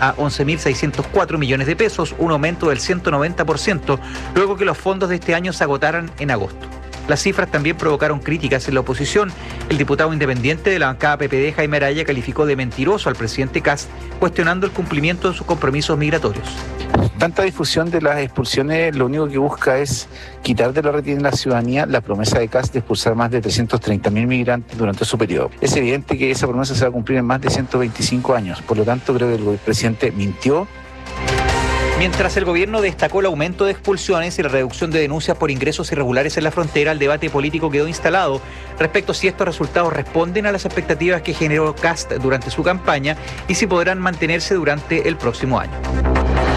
a 11.604 millones de pesos, un aumento del 190%, luego que los fondos de este año se agotaran en agosto. Las cifras también provocaron críticas en la oposición. El diputado independiente de la bancada PPD, Jaime Araya, calificó de mentiroso al presidente Kast, cuestionando el cumplimiento de sus compromisos migratorios. Tanta difusión de las expulsiones lo único que busca es quitar de la retina de la ciudadanía la promesa de Kast de expulsar más de 330.000 migrantes durante su periodo. Es evidente que esa promesa se va a cumplir en más de 125 años. Por lo tanto, creo que el presidente mintió. Mientras el gobierno destacó el aumento de expulsiones y la reducción de denuncias por ingresos irregulares en la frontera, el debate político quedó instalado respecto a si estos resultados responden a las expectativas que generó Kast durante su campaña y si podrán mantenerse durante el próximo año.